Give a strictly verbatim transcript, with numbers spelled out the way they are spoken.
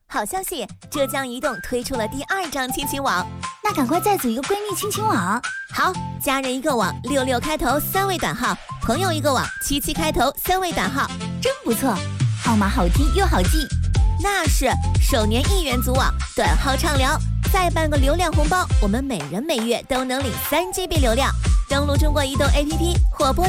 好消息，浙江移动推出了第二张亲情网， 那赶快再组一个闺蜜亲情网。 好，家人一个网，六六开头三位短号；朋友一个网，七七开头三位短号， 真不错，号码好听又好记。 那是，首年一元组网，短号畅聊，再办个流量红包，我们每人每月都能领三 G B 流量。登录中国移动 A P P 或拨